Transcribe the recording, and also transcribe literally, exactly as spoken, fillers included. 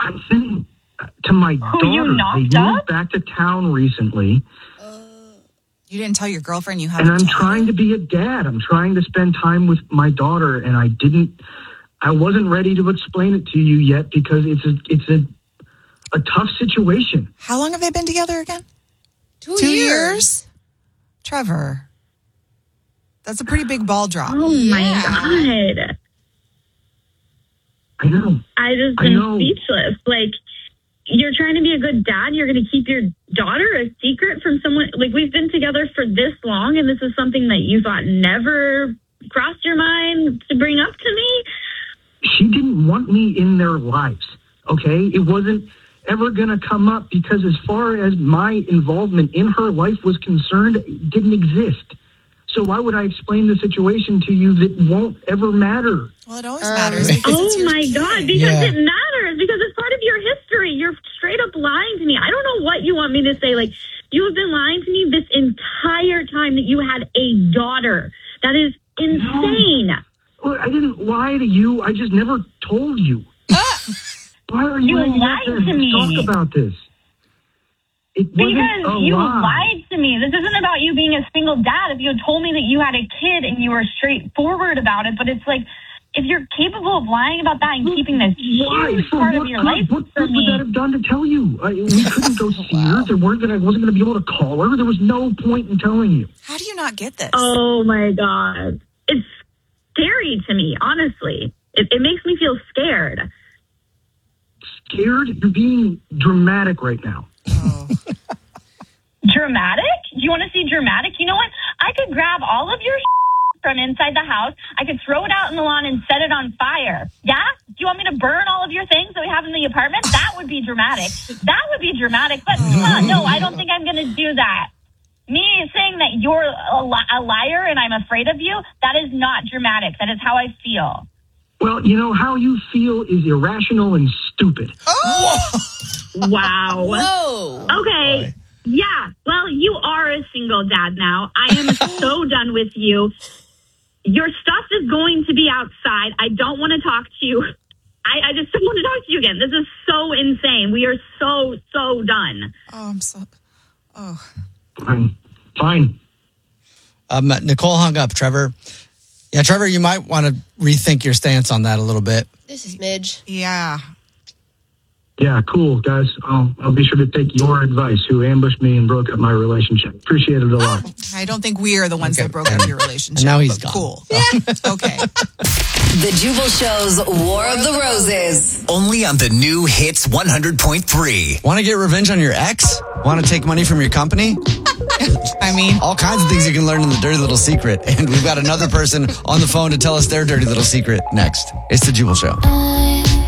I sent it to my Who daughter. you knocked they moved up? back to town recently. You didn't tell your girlfriend you had And a I'm daughter. trying to be a dad. I'm trying to spend time with my daughter, and I didn't, I wasn't ready to explain it to you yet because it's a, it's a, a tough situation. How long have they been together again? Two, Two years. years? Trevor, that's a pretty big ball drop. Oh Yeah. my God. I know. I just I been know. speechless. Like, you're trying to be a good dad. You're going to keep your daughter a secret from someone. Like, we've been together for this long, and this is something that you thought never crossed your mind to bring up to me. She didn't want me in their lives, okay? It wasn't ever going to come up because as far as my involvement in her life was concerned, it didn't exist. So why would I explain the situation to you that won't ever matter? Well, it always Um, matters because it's Oh your my kid. God, because Yeah. it matters, because it's part of your history. You're straight up lying to me. I don't know what you want me to say. Like, you have been lying to me this entire time that you had a daughter. That is insane. Well, I didn't lie to you. I just never told you. Why are you, You even lied have to me. talk about this? It wasn't Because a you lie. lied to me. This isn't about you being a single dad. If you had told me that you had a kid and you were straightforward about it, but it's like, if you're capable of lying about that and keeping this Why? huge For part what of your good? life What for good would that me. have done to tell you? I, we couldn't go see her. There weren't gonna, I wasn't going to be able to call her. There was no point in telling you. How do you not get this? Oh my God. It's scary to me, honestly. It, it makes me feel scared. Scared? You're being dramatic right now. Oh. Dramatic? Do you want to see dramatic? You know what? I could grab all of your from inside the house. I could throw it out in the lawn and set it on fire. Yeah? Do you want me to burn all of your things that we have in the apartment? That would be dramatic. That would be dramatic. But uh, no, I don't think I'm going to do that. Me saying that you're a, li- a liar and I'm afraid of you, that is not dramatic. That is how I feel. Well, you know, how you feel is irrational and stupid. Wow. Whoa. Okay. Yeah. Well, you are a single dad now. I am so done with you. Your stuff is going to be outside. I don't want to talk to you. I, I just don't want to talk to you again. This is so insane. We are so, so done. Oh, I'm so. Oh. Fine. Fine. Um, Nicole hung up, Trevor. Yeah, Trevor, you might want to rethink your stance on that a little bit. This is Midge. Yeah. Yeah, cool, guys. I'll, I'll be sure to take your advice, who ambushed me and broke up my relationship. Appreciate it a lot. I don't think we are the ones Okay. that broke up your relationship. And now he's but gone. Cool. Okay. The Jubal Show's War of the Roses. Only on the new Hits one hundred point three. Want to get revenge on your ex? Want to take money from your company? I mean, All kinds of things you can learn in the Dirty Little Secret. And we've got another person on the phone to tell us their dirty little secret next. It's the Jubal Show. I